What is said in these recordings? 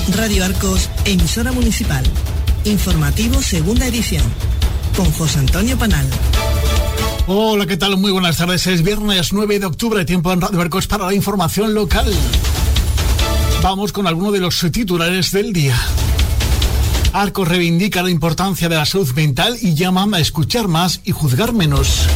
Radio Arcos, emisora municipal. Informativo segunda edición. Con José Antonio Panal. Hola, ¿qué tal? Muy buenas tardes. Es viernes 9 de octubre, tiempo en Radio Arcos para la información local. Vamos con algunos de los titulares del día. Arcos reivindica la importancia de la salud mental y llama a escuchar más y juzgar menos.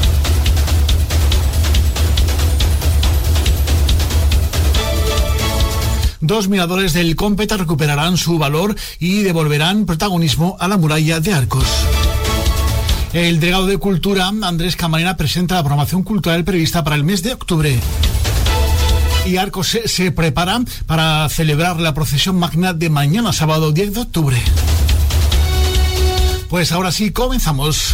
Dos miradores del Cómpeta recuperarán su valor y devolverán protagonismo a la muralla de Arcos. El delegado de Cultura, Andrés Camarena, presenta la programación cultural prevista para el mes de octubre. Y Arcos se prepara para celebrar la procesión magna de mañana, sábado 10 de octubre. Pues ahora sí, comenzamos.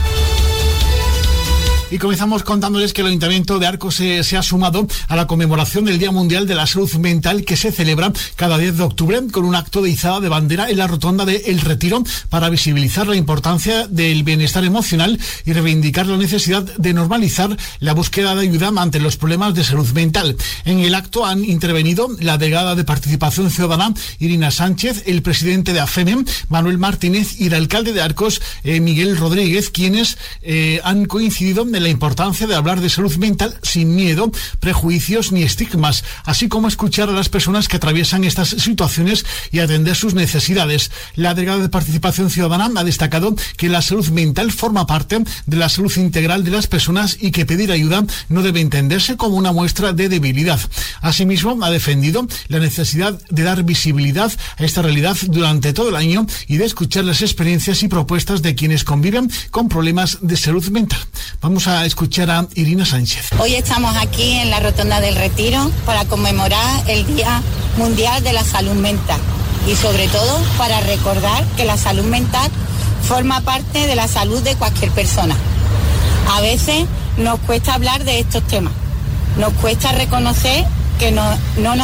Y comenzamos contándoles que el Ayuntamiento de Arcos se ha sumado a la conmemoración del Día Mundial de la Salud Mental, que se celebra cada 10 de octubre con un acto de izada de bandera en la rotonda de El Retiro para visibilizar la importancia del bienestar emocional y reivindicar la necesidad de normalizar la búsqueda de ayuda ante los problemas de salud mental. En el acto han intervenido la delegada de Participación Ciudadana, Irina Sánchez, el presidente de AFEME, Manuel Martínez, y el alcalde de Arcos, Miguel Rodríguez, quienes han coincidido en la importancia de hablar de salud mental sin miedo, prejuicios ni estigmas, así como escuchar a las personas que atraviesan estas situaciones y atender sus necesidades. La delegada de Participación Ciudadana ha destacado que la salud mental forma parte de la salud integral de las personas y que pedir ayuda no debe entenderse como una muestra de debilidad. Asimismo, ha defendido la necesidad de dar visibilidad a esta realidad durante todo el año y de escuchar las experiencias y propuestas de quienes conviven con problemas de salud mental. Vamos a escuchar a Irina Sánchez. Hoy estamos aquí en la Rotonda del Retiro para conmemorar el Día Mundial de la Salud Mental y sobre todo para recordar que la salud mental forma parte de la salud de cualquier persona. A veces nos cuesta hablar de estos temas, nos cuesta reconocer que no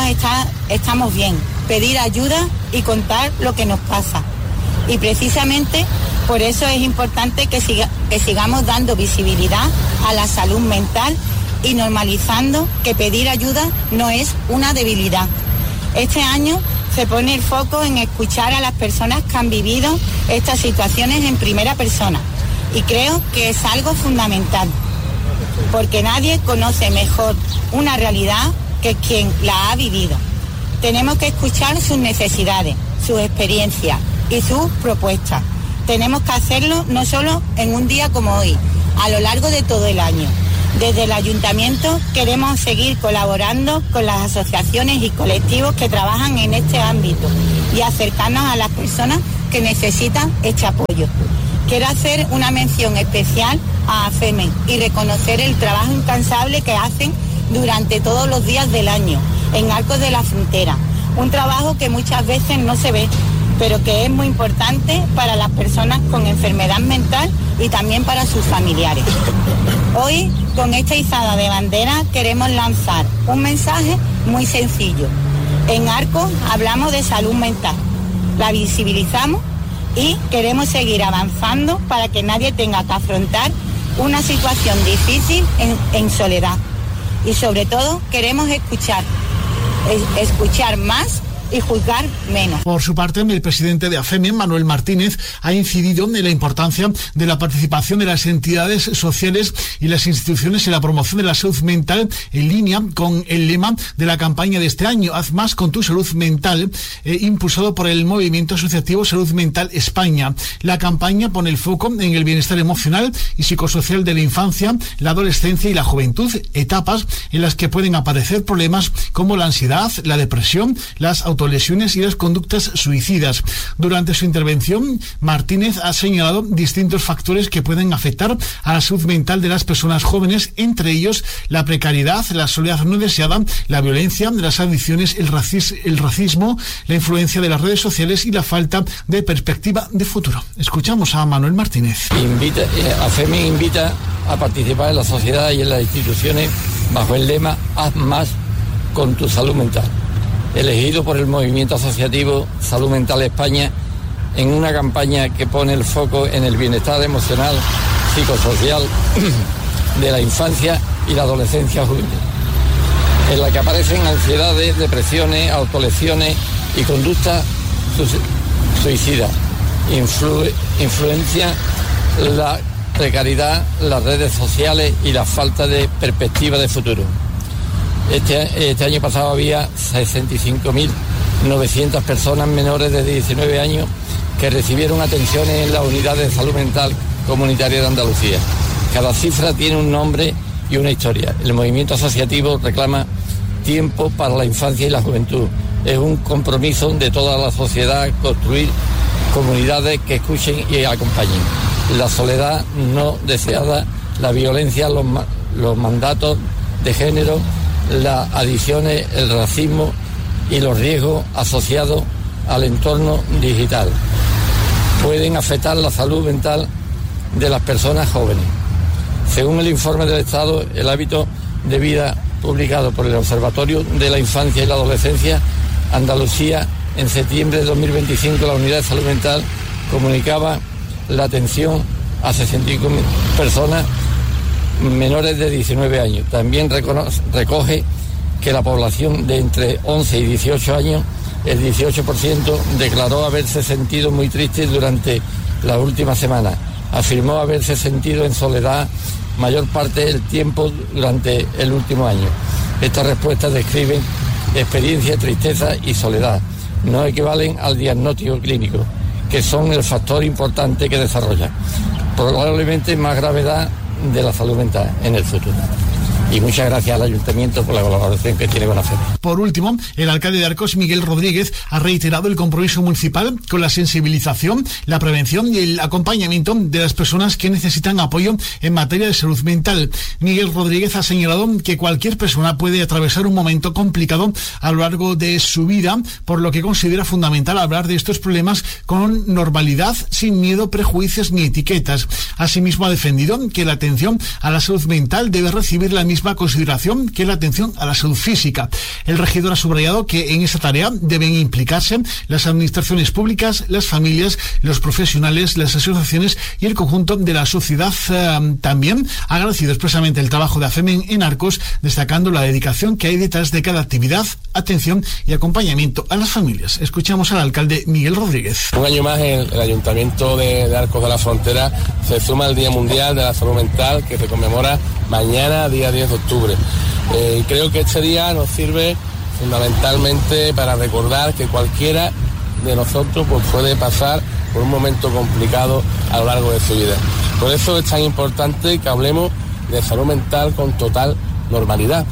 estamos bien, pedir ayuda y contar lo que nos pasa. Y precisamente por eso es importante que sigamos dando visibilidad a la salud mental y normalizando que pedir ayuda no es una debilidad. Este año se pone el foco en escuchar a las personas que han vivido estas situaciones en primera persona y creo que es algo fundamental, porque nadie conoce mejor una realidad que quien la ha vivido. Tenemos que escuchar sus necesidades, sus experiencias y sus propuestas. Tenemos que hacerlo no solo en un día como hoy, a lo largo de todo el año. Desde el Ayuntamiento queremos seguir colaborando con las asociaciones y colectivos que trabajan en este ámbito y acercarnos a las personas que necesitan este apoyo. Quiero hacer una mención especial a AFEME y reconocer el trabajo incansable que hacen durante todos los días del año en Arcos de la Frontera. Un trabajo que muchas veces no se ve, pero que es muy importante para las personas con enfermedad mental y también para sus familiares. Hoy, con esta izada de bandera, queremos lanzar un mensaje muy sencillo. En Arcos hablamos de salud mental, la visibilizamos y queremos seguir avanzando para que nadie tenga que afrontar una situación difícil en soledad. Y sobre todo queremos escuchar más y juzgar menos. Por su parte, el presidente de AFEME, Manuel Martínez, ha incidido en la importancia de la participación de las entidades sociales y las instituciones en la promoción de la salud mental, en línea con el lema de la campaña de este año, Haz más con tu salud mental, impulsado por el movimiento asociativo Salud Mental España. La campaña pone el foco en el bienestar emocional y psicosocial de la infancia, la adolescencia y la juventud, etapas en las que pueden aparecer problemas como la ansiedad, la depresión, las autolesiones y las conductas suicidas. Durante su intervención, Martínez ha señalado distintos factores que pueden afectar a la salud mental de las personas jóvenes, entre ellos la precariedad, la soledad no deseada, la violencia, las adicciones, el racismo, la influencia de las redes sociales y la falta de perspectiva de futuro. Escuchamos a Manuel Martínez. AFEME invita a participar en la sociedad y en las instituciones bajo el lema Haz más con tu salud mental, elegido por el movimiento asociativo Salud Mental España en una campaña que pone el foco en el bienestar emocional, psicosocial de la infancia y la adolescencia juvenil, en la que aparecen ansiedades, depresiones, autolesiones y conductas suicida. Influencia la precariedad, las redes sociales y la falta de perspectiva de futuro. Este año pasado había 65.900 personas menores de 19 años que recibieron atenciones en las unidades de salud mental comunitaria de Andalucía. Cada cifra tiene un nombre y una historia. El movimiento asociativo reclama tiempo para la infancia y la juventud. Es un compromiso de toda la sociedad construir comunidades que escuchen y acompañen. La soledad no deseada, la violencia, los mandatos de género, las adicciones, el racismo y los riesgos asociados al entorno digital pueden afectar la salud mental de las personas jóvenes. Según el informe del Estado, el hábito de vida publicado por el Observatorio de la Infancia y la Adolescencia, Andalucía, en septiembre de 2025, la Unidad de Salud Mental comunicaba la atención a 65.000 personas menores de 19 años. También recoge que la población de entre 11 y 18 años, el 18% declaró haberse sentido muy triste durante la última semana. Afirmó haberse sentido en soledad mayor parte del tiempo durante el último año. Estas respuestas describen experiencia, tristeza y soledad. No equivalen al diagnóstico clínico, que son el factor importante que desarrolla probablemente más gravedad de la salud mental en el futuro. Y muchas gracias al Ayuntamiento por la colaboración que tiene con la FEME. Por último, el alcalde de Arcos, Miguel Rodríguez, ha reiterado el compromiso municipal con la sensibilización, la prevención y el acompañamiento de las personas que necesitan apoyo en materia de salud mental. Miguel Rodríguez ha señalado que cualquier persona puede atravesar un momento complicado a lo largo de su vida, por lo que considera fundamental hablar de estos problemas con normalidad, sin miedo, prejuicios ni etiquetas. Asimismo, ha defendido que la atención a la salud mental debe recibir la misma consideración que la atención a la salud física. El regidor ha subrayado que en esa tarea deben implicarse las administraciones públicas, las familias, los profesionales, las asociaciones y el conjunto de la sociedad. También ha agradecido expresamente el trabajo de AFEMEN en Arcos, destacando la dedicación que hay detrás de cada actividad, atención y acompañamiento a las familias. Escuchamos al alcalde Miguel Rodríguez. Un año más el Ayuntamiento de Arcos de la Frontera se suma al Día Mundial de la Salud Mental, que se conmemora mañana, día 10 de octubre. Creo que este día nos sirve fundamentalmente para recordar que cualquiera de nosotros pues, puede pasar por un momento complicado a lo largo de su vida. Por eso es tan importante que hablemos de salud mental con total normalidad,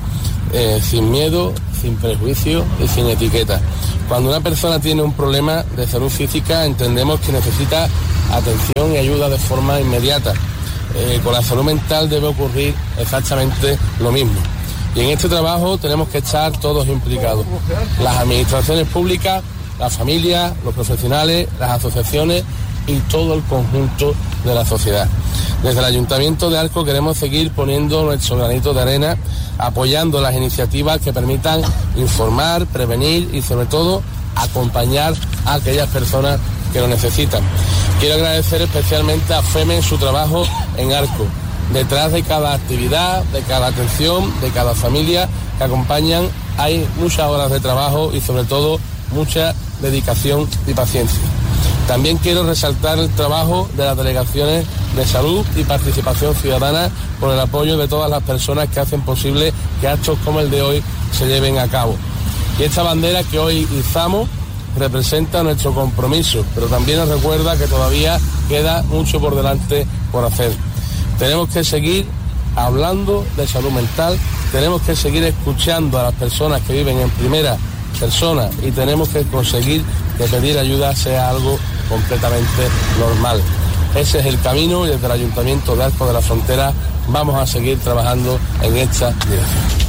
sin miedo, sin prejuicio y sin etiqueta. Cuando una persona tiene un problema de salud física, entendemos que necesita atención y ayuda de forma inmediata. Con la salud mental debe ocurrir exactamente lo mismo. Y en este trabajo tenemos que estar todos implicados. Las administraciones públicas, las familias, los profesionales, las asociaciones y todo el conjunto de la sociedad. Desde el Ayuntamiento de Arcos queremos seguir poniendo nuestro granito de arena, apoyando las iniciativas que permitan informar, prevenir y sobre todo acompañar a aquellas personas que lo necesitan. Quiero agradecer especialmente a FEME en su trabajo en Arcos. Detrás de cada actividad, de cada atención, de cada familia que acompañan, hay muchas horas de trabajo y sobre todo mucha dedicación y paciencia. También quiero resaltar el trabajo de las delegaciones de salud y participación ciudadana por el apoyo de todas las personas que hacen posible que actos como el de hoy se lleven a cabo. Y esta bandera que hoy izamos representa nuestro compromiso, pero también nos recuerda que todavía queda mucho por delante por hacer. Tenemos que seguir hablando de salud mental, tenemos que seguir escuchando a las personas que viven en primera persona y tenemos que conseguir que pedir ayuda sea algo completamente normal. Ese es el camino y desde el Ayuntamiento de Arcos de la Frontera vamos a seguir trabajando en esta dirección.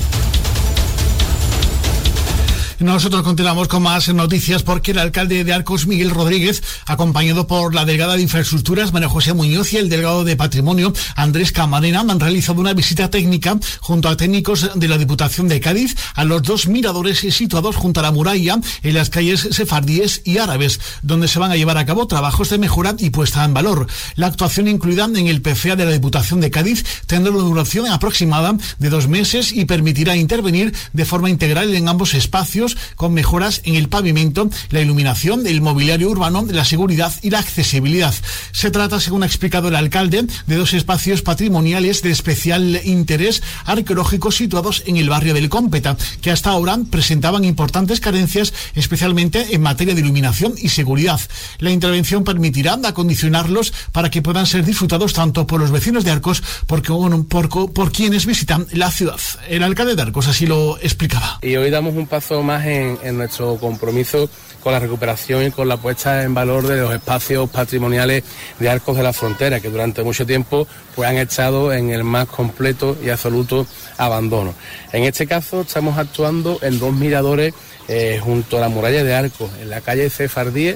Nosotros continuamos con más noticias porque el alcalde de Arcos, Miguel Rodríguez, acompañado por la delegada de Infraestructuras, María José Muñoz, y el delegado de Patrimonio, Andrés Camarena, han realizado una visita técnica junto a técnicos de la Diputación de Cádiz a los dos miradores situados junto a la muralla en las calles Sefardíes y Árabes, donde se van a llevar a cabo trabajos de mejora y puesta en valor. La actuación incluida en el PCA de la Diputación de Cádiz tendrá una duración aproximada de 2 meses y permitirá intervenir de forma integral en ambos espacios edificios con mejoras en el pavimento, la iluminación, el mobiliario urbano, la seguridad y la accesibilidad. Se trata, según ha explicado el alcalde, de 2 espacios patrimoniales de especial interés arqueológico situados en el barrio del Cómpeta, que hasta ahora presentaban importantes carencias, especialmente en materia de iluminación y seguridad. La intervención permitirá acondicionarlos para que puedan ser disfrutados tanto por los vecinos de Arcos por quienes visitan la ciudad. El alcalde de Arcos así lo explicaba. Y hoy damos un paso más en nuestro compromiso con la recuperación y con la puesta en valor de los espacios patrimoniales de Arcos de la Frontera, que durante mucho tiempo pues han estado en el más completo y absoluto abandono. En este caso estamos actuando en 2 miradores junto a la muralla de Arcos, en la calle Cefardíes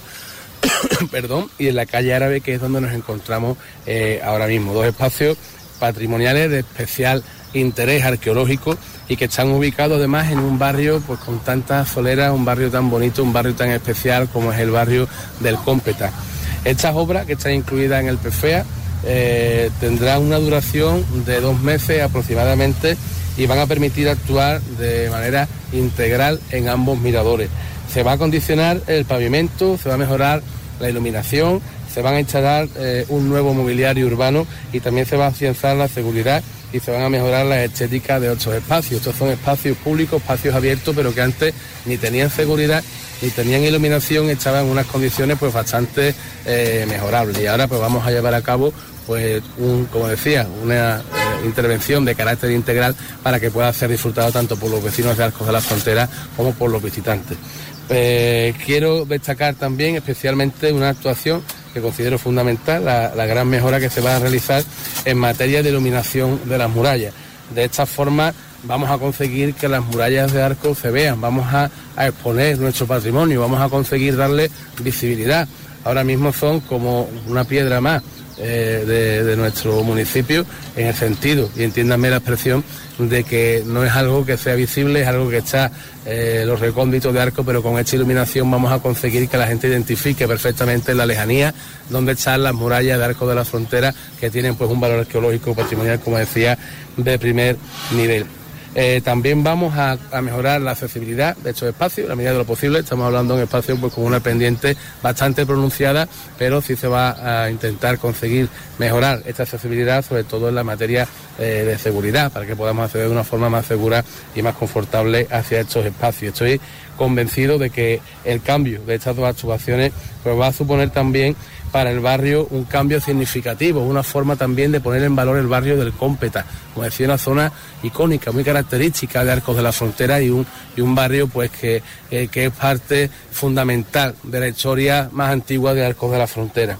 y en la calle Árabe, que es donde nos encontramos ahora mismo. 2 espacios patrimoniales de especial interés arqueológico y que están ubicados además en un barrio pues con tantas soleras, un barrio tan bonito, un barrio tan especial como es el barrio del Cómpeta. Estas obras, que están incluidas en el PFEA, tendrán una duración de 2 meses aproximadamente y van a permitir actuar de manera integral en ambos miradores. Se va a acondicionar el pavimento, se va a mejorar la iluminación, se van a instalar un nuevo mobiliario urbano y también se va a afianzar la seguridad y se van a mejorar las estéticas de otros espacios. Estos son espacios públicos, espacios abiertos, pero que antes ni tenían seguridad ni tenían iluminación, estaban en unas condiciones pues bastante mejorables. Y ahora pues vamos a llevar a cabo pues como decía, una intervención de carácter integral para que pueda ser disfrutado tanto por los vecinos de Arcos de la Frontera como por los visitantes. Quiero destacar también especialmente una actuación que considero fundamental, la gran mejora que se va a realizar en materia de iluminación de las murallas. De esta forma vamos a conseguir que las murallas de Arcos se vean, vamos a exponer nuestro patrimonio, vamos a conseguir darle visibilidad. Ahora mismo son como una piedra más de nuestro municipio, en el sentido, y entiéndanme la expresión, de que no es algo que sea visible, es algo que está los recónditos de Arcos, pero con esta iluminación vamos a conseguir que la gente identifique perfectamente en la lejanía dónde están las murallas de Arcos de la Frontera, que tienen pues un valor arqueológico patrimonial, como decía, de primer nivel. También vamos a mejorar la accesibilidad de estos espacios, a la medida de lo posible. Estamos hablando de un espacio pues, con una pendiente bastante pronunciada, pero sí se va a intentar conseguir mejorar esta accesibilidad, sobre todo en la materia de seguridad, para que podamos acceder de una forma más segura y más confortable hacia estos espacios. Estoy convencido de que el cambio de estas 2 actuaciones pues, va a suponer también para el barrio un cambio significativo, una forma también de poner en valor el barrio del Cómpeta, como decía, una zona icónica, muy característica de Arcos de la Frontera y un barrio pues que es parte fundamental de la historia más antigua de Arcos de la Frontera.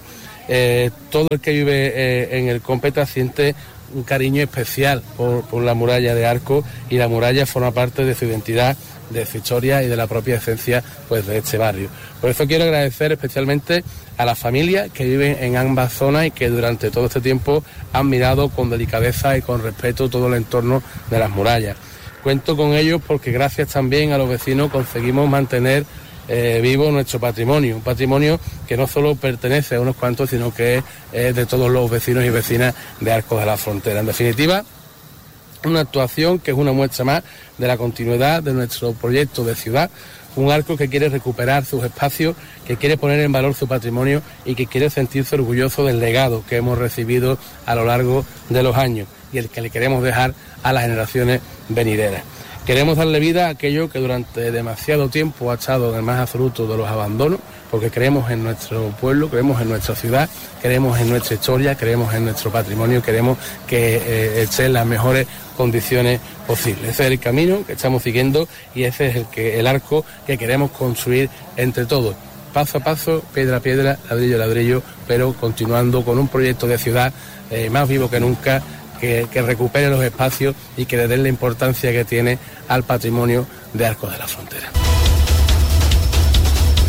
Todo el que vive en el Cómpeta siente un cariño especial por la muralla de Arcos, y la muralla forma parte de su identidad, de su historia y de la propia esencia pues de este barrio. Por eso quiero agradecer especialmente a las familias que viven en ambas zonas y que durante todo este tiempo han mirado con delicadeza y con respeto todo el entorno de las murallas. Cuento con ellos porque gracias también a los vecinos conseguimos mantener vivo nuestro patrimonio, un patrimonio que no solo pertenece a unos cuantos, sino que es de todos los vecinos y vecinas de Arcos de la Frontera. En definitiva, una actuación que es una muestra más de la continuidad de nuestro proyecto de ciudad, un Arcos que quiere recuperar sus espacios, que quiere poner en valor su patrimonio y que quiere sentirse orgulloso del legado que hemos recibido a lo largo de los años y el que le queremos dejar a las generaciones venideras. Queremos darle vida a aquello que durante demasiado tiempo ha estado en el más absoluto de los abandonos, porque creemos en nuestro pueblo, creemos en nuestra ciudad, creemos en nuestra historia, creemos en nuestro patrimonio, queremos que esté en las mejores condiciones posibles. Ese es el camino que estamos siguiendo y ese es el arco que queremos construir entre todos, paso a paso, piedra a piedra, ladrillo a ladrillo, pero continuando con un proyecto de ciudad más vivo que nunca, que recupere los espacios y que le den la importancia que tiene al patrimonio de Arcos de la Frontera.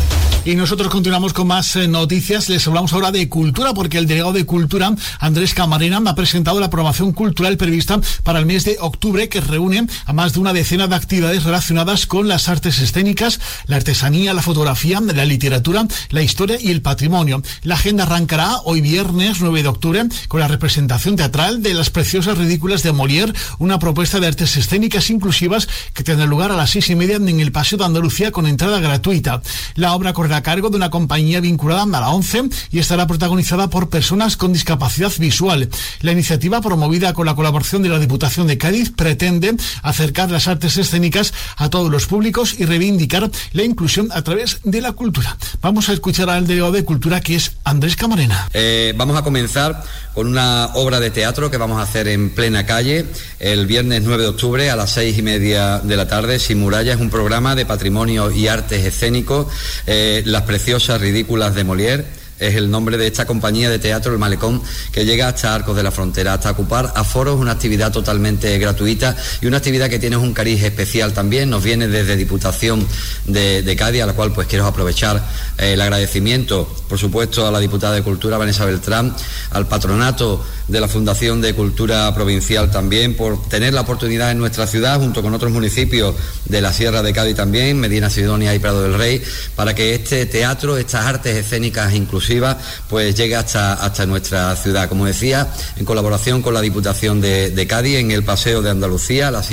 Y nosotros continuamos con más noticias. Les hablamos ahora de cultura, porque el delegado de Cultura, Andrés Camarena, ha presentado la programación cultural prevista para el mes de octubre, que reúne a más de una decena de actividades relacionadas con las artes escénicas, la artesanía, la fotografía, la literatura, la historia y el patrimonio. La agenda arrancará hoy viernes 9 de octubre con la representación teatral de Las preciosas ridículas de Molière, una propuesta de artes escénicas inclusivas que tendrá lugar a las 6:30 en el Paseo de Andalucía con entrada gratuita. La obra correrá a cargo de una compañía vinculada a la ONCE y estará protagonizada por personas con discapacidad visual. La iniciativa, promovida con la colaboración de la Diputación de Cádiz, pretende acercar las artes escénicas a todos los públicos y reivindicar la inclusión a través de la cultura. Vamos a escuchar al delegado de Cultura, que es Andrés Camarena. Vamos a comenzar con una obra de teatro que vamos a hacer en plena calle el viernes 9 de octubre a las 6:30 de la tarde. Sin Muralla es un programa de patrimonio y artes escénicos. Las preciosas ridículas de Molière es el nombre de esta compañía de teatro, El Malecón, que llega hasta Arcos de la Frontera, hasta ocupar aforos, una actividad totalmente gratuita y una actividad que tiene un cariz especial también. Nos viene desde Diputación de Cádiz, a la cual pues quiero aprovechar el agradecimiento, por supuesto, a la diputada de Cultura, Vanessa Beltrán, al patronato de la Fundación de Cultura Provincial también, por tener la oportunidad en nuestra ciudad, junto con otros municipios de la Sierra de Cádiz también, Medina Sidonia y Prado del Rey, para que este teatro, estas artes escénicas inclusivas, pues llegue hasta nuestra ciudad. Como decía, en colaboración con la Diputación de Cádiz, en el Paseo de Andalucía, a las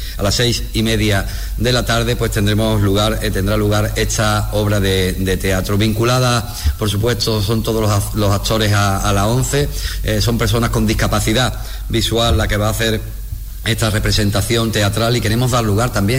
6:30 de la tarde, pues tendrá lugar esta obra de teatro. Vinculada, por supuesto, son todos los actores a la ONCE, son personas con discapacidad visual la que va a hacer esta representación teatral, y queremos dar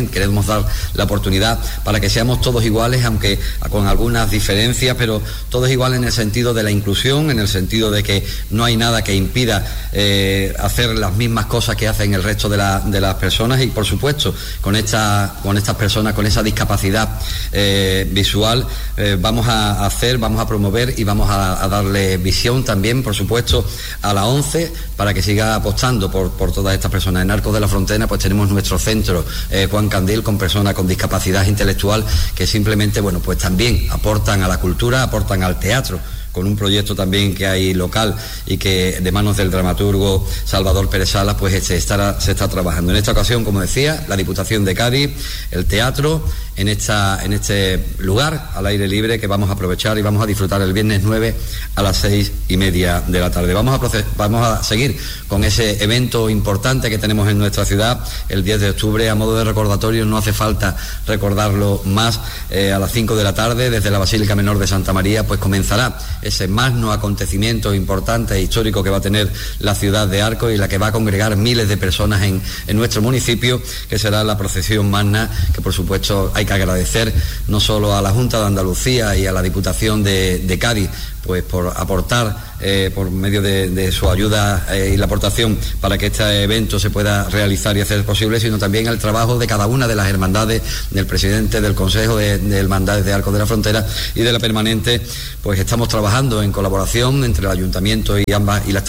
la oportunidad para que seamos todos iguales, aunque con algunas diferencias, pero todos iguales en el sentido de la inclusión, en el sentido de que no hay nada que impida hacer las mismas cosas que hacen el resto de las personas. Y por supuesto, con estas personas con esa discapacidad visual, vamos a promover y vamos a darle visión también, por supuesto, a la ONCE, para que siga apostando por todas estas personas. En Arcos de la Frontera pues tenemos nuestro centro Juan Candil, con personas con discapacidad intelectual que simplemente, bueno, pues también aportan a la cultura, aportan al teatro, con un proyecto también que hay local y que de manos del dramaturgo Salvador Pérez Salas pues se está trabajando. En esta ocasión, como decía, la Diputación de Cádiz, el teatro, en este lugar al aire libre, que vamos a aprovechar y vamos a disfrutar el viernes 9 a las 6:30 de la tarde. Vamos a seguir con ese evento importante que tenemos en nuestra ciudad el 10 de octubre. A modo de recordatorio, no hace falta recordarlo más, a las 5 de la tarde, desde la Basílica Menor de Santa María, pues comenzará ese magno acontecimiento importante e histórico que va a tener la ciudad de Arcos, y la que va a congregar miles de personas en nuestro municipio, que será la procesión magna, que por supuesto hay que agradecer no solo a la Junta de Andalucía y a la Diputación de Cádiz, pues por aportar por medio de su ayuda y la aportación para que este evento se pueda realizar y hacer posible, sino también el trabajo de cada una de las hermandades, del presidente del Consejo de Hermandades de Arcos de la Frontera y de la permanente. Pues estamos trabajando en colaboración entre el Ayuntamiento y las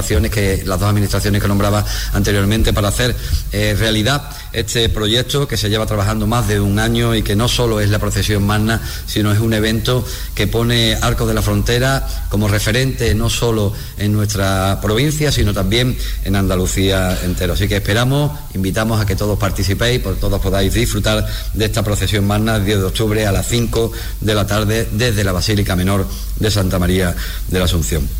dos administraciones que nombraba anteriormente, para hacer realidad este proyecto, que se lleva trabajando más de un año y que no solo es la procesión magna, sino es un evento que pone Arcos de la Frontera como referente no solo en nuestra provincia, sino también en Andalucía entero. Así que invitamos a que todos participéis, todos podáis disfrutar de esta procesión magna el 10 de octubre a las 5 de la tarde desde la Basílica Menor de Santa María de la Asunción.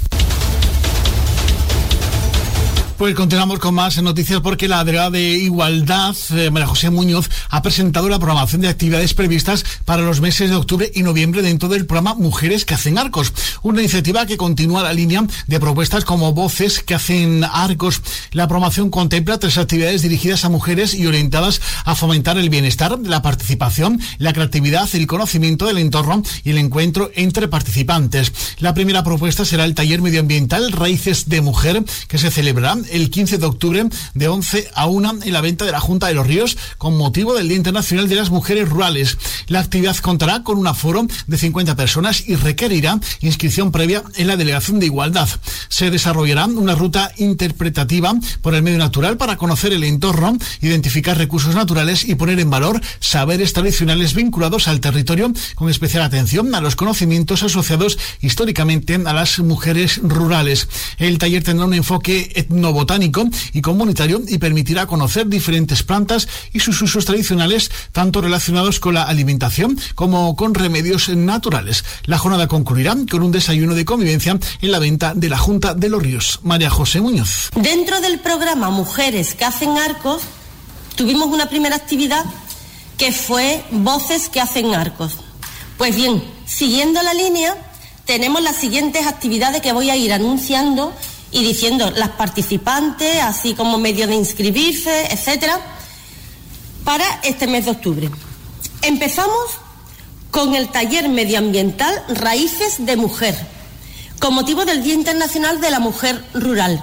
Pues continuamos con más noticias, porque la delegada de Igualdad, María José Muñoz, ha presentado la programación de actividades previstas para los meses de octubre y noviembre dentro del programa Mujeres que hacen Arcos, una iniciativa que continúa la línea de propuestas como Voces que hacen Arcos. La programación contempla 3 actividades dirigidas a mujeres y orientadas a fomentar el bienestar, la participación, la creatividad, el conocimiento del entorno y el encuentro entre participantes. La primera propuesta será el taller medioambiental Raíces de Mujer, que se celebrará el 15 de octubre de 11 a 1 en la venta de la Junta de los Ríos con motivo del Día Internacional de las Mujeres Rurales. La actividad contará con un aforo de 50 personas y requerirá inscripción previa en la Delegación de Igualdad. Se desarrollará una ruta interpretativa por el medio natural para conocer el entorno, identificar recursos naturales y poner en valor saberes tradicionales vinculados al territorio, con especial atención a los conocimientos asociados históricamente a las mujeres rurales. El taller tendrá un enfoque etnobotánico y comunitario y permitirá conocer diferentes plantas y sus usos tradicionales, tanto relacionados con la alimentación como con remedios naturales. La jornada concluirá con un desayuno de convivencia en la venta de la Junta de los Ríos. María José Muñoz. Dentro del programa Mujeres que hacen arcos, tuvimos una primera actividad que fue Voces que hacen arcos. Pues bien, siguiendo la línea, tenemos las siguientes actividades que voy a ir anunciando y diciendo las participantes, así como medio de inscribirse, etcétera, para este mes de octubre. Empezamos con el taller medioambiental Raíces de Mujer, con motivo del Día Internacional de la Mujer Rural.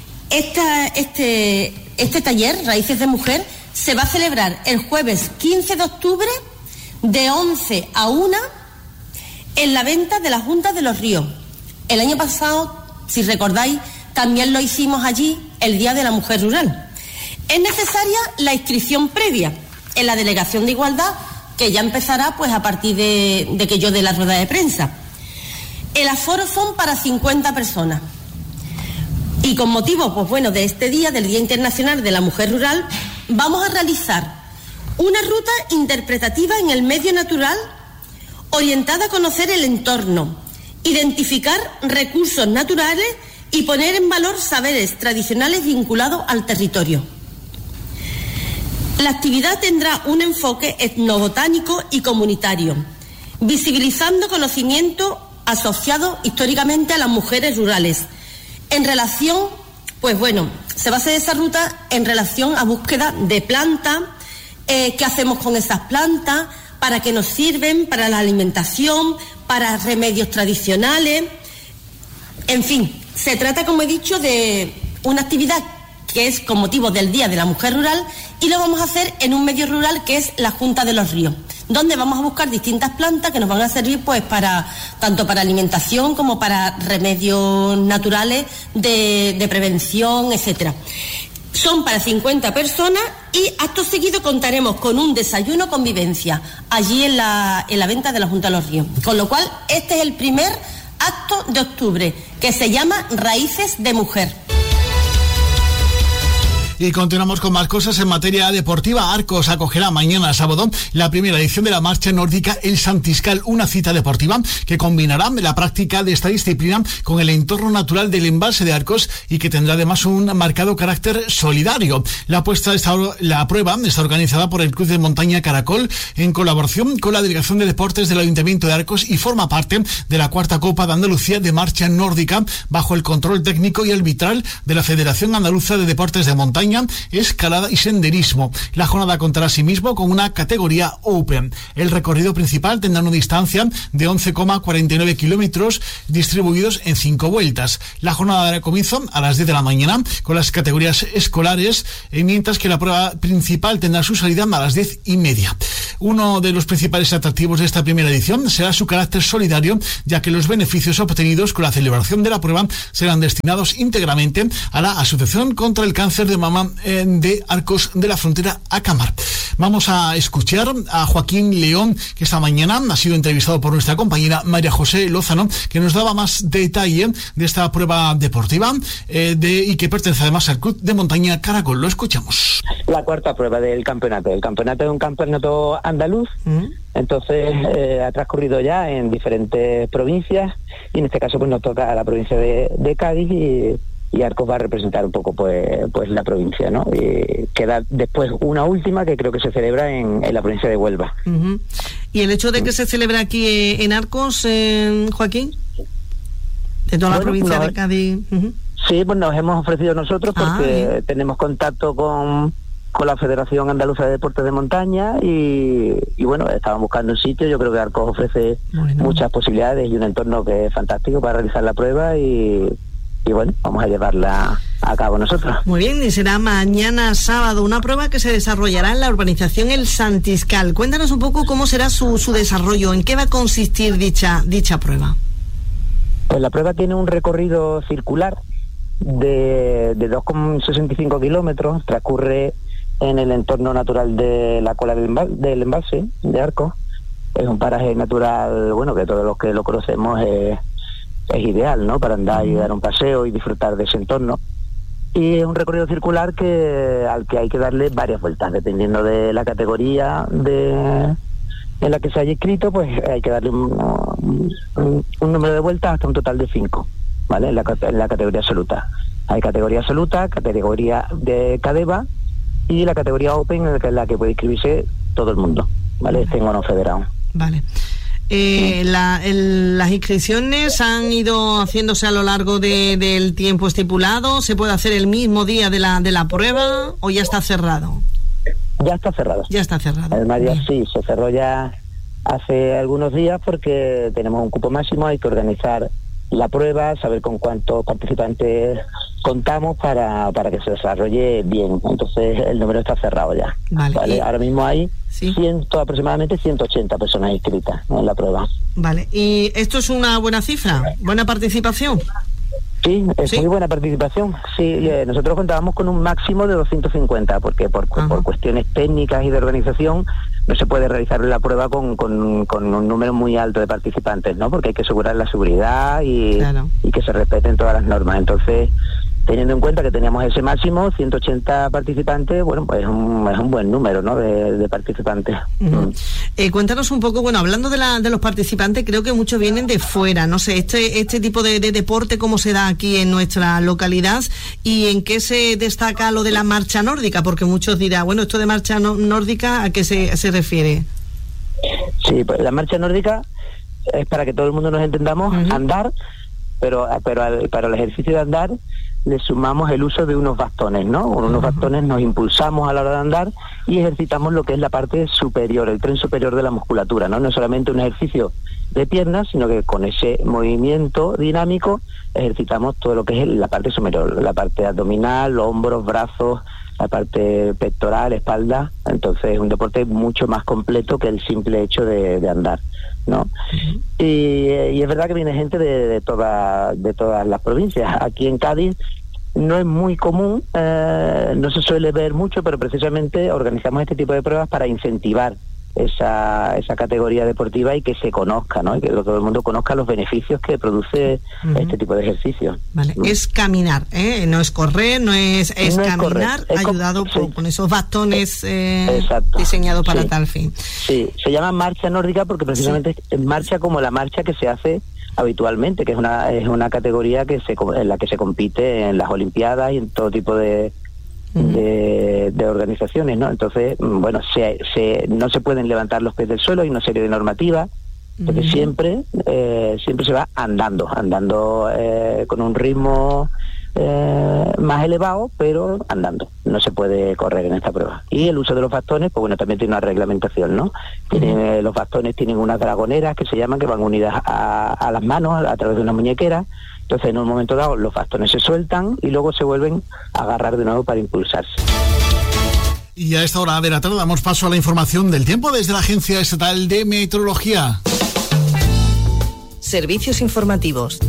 Este taller, Raíces de Mujer, se va a celebrar el jueves 15 de octubre de 11 a 1 en la venta de la Junta de los Ríos. El año pasado, si recordáis, también lo hicimos allí, el Día de la Mujer Rural. Es necesaria la inscripción previa en la Delegación de Igualdad, que ya empezará pues a partir de que yo dé la rueda de prensa. El aforo son para 50 personas. Y con motivo, pues bueno, de este día, del Día Internacional de la Mujer Rural, vamos a realizar una ruta interpretativa en el medio natural orientada a conocer el entorno, identificar recursos naturales y poner en valor saberes tradicionales vinculados al territorio. La actividad tendrá un enfoque etnobotánico y comunitario, visibilizando conocimiento asociado históricamente a las mujeres rurales. En relación, pues bueno, se va a hacer esa ruta en relación a búsqueda de plantas, qué hacemos con esas plantas, para qué nos sirven, para la alimentación, para remedios tradicionales. En fin, se trata, como he dicho, de una actividad que es con motivo del Día de la Mujer Rural y lo vamos a hacer en un medio rural que es la Junta de los Ríos, donde vamos a buscar distintas plantas que nos van a servir pues tanto para alimentación como para remedios naturales de prevención, etcétera. Son para 50 personas y acto seguido contaremos con un desayuno convivencia allí en la venta de la Junta de los Ríos. Con lo cual, este es el primer acto de octubre, que se llama Raíces de Mujer. Y continuamos con más cosas en materia deportiva. Arcos acogerá mañana sábado la primera edición de la marcha nórdica El Santiscal, una cita deportiva que combinará la práctica de esta disciplina con el entorno natural del embalse de Arcos y que tendrá además un marcado carácter solidario. La prueba está organizada por el Club de Montaña Caracol en colaboración con la Delegación de Deportes del Ayuntamiento de Arcos y forma parte de la cuarta Copa de Andalucía de marcha nórdica bajo el control técnico y arbitral de la Federación Andaluza de Deportes de Montaña, escalada y senderismo. La jornada contará asimismo con una categoría Open. El recorrido principal tendrá una distancia de 11,49 kilómetros distribuidos en 5 vueltas. La jornada dará comienzo a las 10 de la mañana con las categorías escolares, mientras que la prueba principal tendrá su salida a las 10:30. Uno de los principales atractivos de esta primera edición será su carácter solidario, ya que los beneficios obtenidos con la celebración de la prueba serán destinados íntegramente a la Asociación contra el Cáncer de Mama de Arcos de la Frontera, ACAMAR. Vamos a escuchar a Joaquín León, que esta mañana ha sido entrevistado por nuestra compañera María José Lozano, que nos daba más detalle de esta prueba deportiva y que pertenece además al Club de Montaña Caracol. Lo escuchamos. La cuarta prueba del campeonato. El campeonato es un campeonato andaluz, entonces ha transcurrido ya en diferentes provincias y en este caso pues nos toca a la provincia de Cádiz y Arcos va a representar un poco pues la provincia, ¿no? Queda después una última que creo que se celebra en la provincia de Huelva. ¿Y el hecho de que se celebre aquí en Arcos, Joaquín? De toda la provincia de Cádiz. Sí, pues nos hemos ofrecido nosotros porque tenemos contacto con la Federación Andaluza de Deportes de Montaña y bueno, estaban buscando un sitio. Yo creo que Arcos ofrece muchas posibilidades y un entorno que es fantástico para realizar la prueba y bueno, vamos a llevarla a cabo nosotros. Muy bien, y será mañana sábado, una prueba que se desarrollará en la urbanización El Santiscal. Cuéntanos un poco cómo será su desarrollo, en qué va a consistir dicha prueba. Pues la prueba tiene un recorrido circular de 2,65 kilómetros, transcurre en el entorno natural de la cola del embalse de Arcos. Es un paraje natural, bueno, que todos los que lo conocemos es ideal, ¿no?, para andar y dar un paseo y disfrutar de ese entorno. Y es un recorrido circular al que hay que darle varias vueltas, dependiendo de la categoría en la que se haya inscrito, pues hay que darle un número de vueltas hasta un total de 5, ¿vale? En la categoría absoluta. Hay categoría absoluta, categoría de Cadeva y la categoría Open, en la que puede inscribirse todo el mundo, ¿vale? Estén o no federado. Vale. Las inscripciones han ido haciéndose a lo largo del tiempo estipulado. ¿Se puede hacer el mismo día de la prueba o ya está cerrado? Ya está cerrado. Ya está cerrado. Además, ya sí, se cerró ya hace algunos días porque tenemos un cupo máximo, hay que organizar la prueba, saber con cuántos participantes contamos para que se desarrolle bien. Entonces el número está cerrado ya. Vale. Ahora mismo hay aproximadamente 180 personas inscritas en la prueba. Vale. ¿Y esto es una buena cifra? ¿Buena participación? Sí, es muy buena participación. Sí, nosotros contábamos con un máximo de 250, porque por cuestiones técnicas y de organización no se puede realizar la prueba con un número muy alto de participantes, ¿no? Porque hay que asegurar la seguridad y que se respeten todas las normas. Entonces, teniendo en cuenta que teníamos ese máximo, 180 participantes, bueno, pues es un buen número, ¿no?, de participantes. Uh-huh. Cuéntanos un poco, bueno, hablando de los participantes, creo que muchos vienen de fuera, no sé, este tipo de deporte, ¿cómo se da aquí en nuestra localidad y en qué se destaca lo de la marcha nórdica? Porque muchos dirán, bueno, esto de marcha nórdica, ¿a qué se refiere? Sí, pues la marcha nórdica es, para que todo el mundo nos entendamos, andar, pero para el ejercicio de andar le sumamos el uso de unos bastones, ¿no? Con unos bastones nos impulsamos a la hora de andar y ejercitamos lo que es la parte superior, el tren superior de la musculatura, ¿no? No es solamente un ejercicio de piernas, sino que con ese movimiento dinámico ejercitamos todo lo que es la parte superior, la parte abdominal, hombros, brazos, la parte pectoral, espalda. Entonces es un deporte mucho más completo que el simple hecho de andar, ¿no? Y es verdad que viene gente de todas las provincias. Aquí en Cádiz no es muy común, no se suele ver mucho, pero precisamente organizamos este tipo de pruebas para incentivar esa categoría deportiva y que se conozca, ¿no? Y que todo el mundo conozca los beneficios que produce este tipo de ejercicio. Vale, es caminar, no es correr, no es caminar, ayudado con esos bastones diseñados para tal fin. Sí, se llama marcha nórdica porque precisamente es marcha como la marcha que se hace habitualmente, que es una categoría en la que se compite en las Olimpiadas y en todo tipo de organizaciones, ¿no? Entonces, bueno, no se pueden levantar los pies del suelo, hay una serie de normativas, porque siempre se va andando con un ritmo más elevado, pero andando. No se puede correr en esta prueba. Y el uso de los bastones, pues bueno, también tiene una reglamentación, ¿no? Los bastones tienen unas dragoneras que se llaman, que van unidas a las manos a través de una muñequera. Entonces, en un momento dado, los bastones se sueltan y luego se vuelven a agarrar de nuevo para impulsarse. Y a esta hora de la tarde damos paso a la información del tiempo desde la Agencia Estatal de Meteorología. Servicios informativos.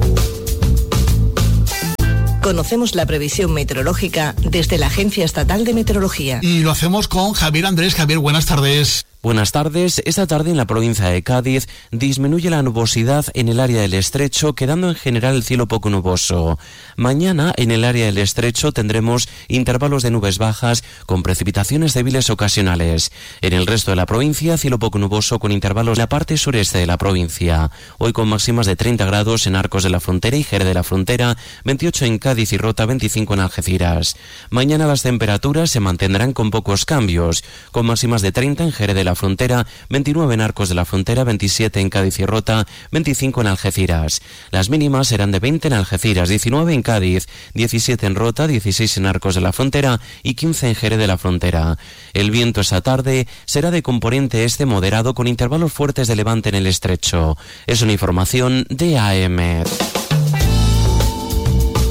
Conocemos la previsión meteorológica desde la Agencia Estatal de Meteorología. Y lo hacemos con Javier Andrés. Javier, buenas tardes. Buenas tardes. Esta tarde en la provincia de Cádiz disminuye la nubosidad en el área del Estrecho, quedando en general el cielo poco nuboso. Mañana en el área del Estrecho tendremos intervalos de nubes bajas con precipitaciones débiles ocasionales. En el resto de la provincia, cielo poco nuboso con intervalos en la parte sureste de la provincia. Hoy con máximas de 30 grados en Arcos de la Frontera y Jerez de la Frontera, 28 en Cádiz y Rota, 25 en Algeciras. Mañana las temperaturas se mantendrán con pocos cambios, con máximas de 30 en Jerez de la Frontera, 29 en Arcos de la Frontera, 27 en Cádiz y Rota, 25 en Algeciras. Las mínimas serán de 20 en Algeciras, 19 en Cádiz, 17 en Rota, 16 en Arcos de la Frontera y 15 en Jerez de la Frontera. El viento esta tarde será de componente este moderado con intervalos fuertes de levante en el Estrecho. Es una información de AEMET.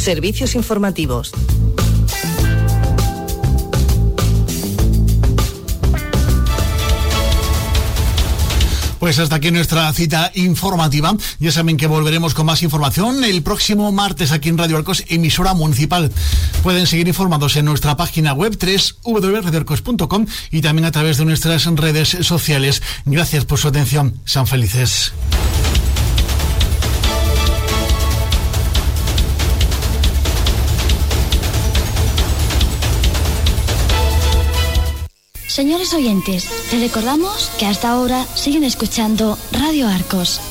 Servicios informativos. Pues hasta aquí nuestra cita informativa. Ya saben que volveremos con más información el próximo martes aquí en Radio Arcos, emisora municipal. Pueden seguir informados en nuestra página web www.radioarcos.com y también a través de nuestras redes sociales. Gracias por su atención. Sean felices. Señores oyentes, les recordamos que hasta ahora siguen escuchando Radio Arcos.